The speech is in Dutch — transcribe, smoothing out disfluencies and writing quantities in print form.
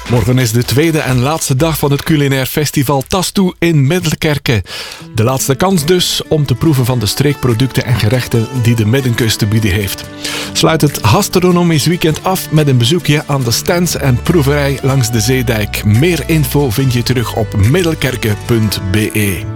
Morgen is de tweede en laatste dag van het culinair festival Tastoe in Middelkerke. De laatste kans dus om te proeven van de streekproducten en gerechten die de Middenkust te bieden heeft. Sluit het gastronomisch weekend af met een bezoekje aan de stands en proeverij langs de Zeedijk. Meer info vind je terug op middelkerke.be.